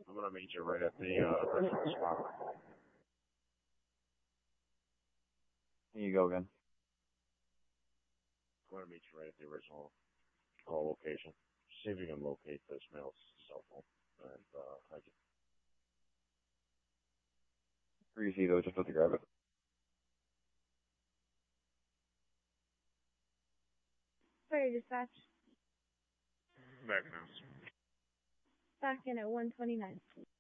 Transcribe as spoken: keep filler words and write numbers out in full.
I'm gonna meet you right at the uh, original spot. Here you go again. I'm gonna meet you right at the original call location. See if you can locate this male's cell phone. And uh, I can... Where you see though, just have to grab it. Sorry, dispatch. Back now. Back in at one twenty-nine.